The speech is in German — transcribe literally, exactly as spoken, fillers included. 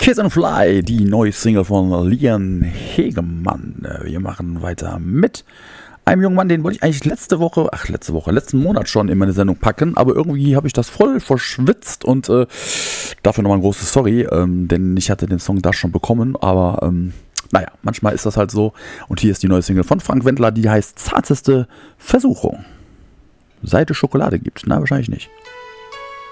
Kiss and Fly, die neue Single von Lian Hegemann. Wir machen weiter mit einem jungen Mann, den wollte ich eigentlich letzte Woche, ach letzte Woche, letzten Monat schon in meine Sendung packen, aber irgendwie habe ich das voll verschwitzt und äh, dafür nochmal ein großes Sorry, ähm, denn ich hatte den Song da schon bekommen, aber ähm, naja, manchmal ist das halt so. Und hier ist die neue Single von Frank Wendler, die heißt Zarteste Versuchung. Seit es Schokolade gibt, na wahrscheinlich nicht.